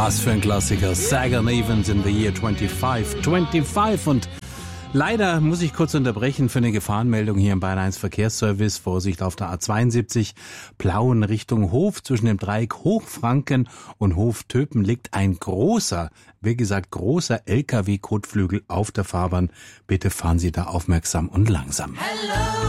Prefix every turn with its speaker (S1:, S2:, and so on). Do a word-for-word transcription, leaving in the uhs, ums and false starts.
S1: Was für ein Klassiker. Sagan Evans in the year fünfundzwanzig fünfundzwanzig. Und leider muss ich kurz unterbrechen für eine Gefahrenmeldung hier im Bayern eins Verkehrsservice. Vorsicht auf der A zweiundsiebzig, Plauen Richtung Hof. Zwischen dem Dreieck Hochfranken und Hoftöpen liegt ein großer, wie gesagt, großer L K W-Kotflügel auf der Fahrbahn. Bitte fahren Sie da aufmerksam und langsam. Hello.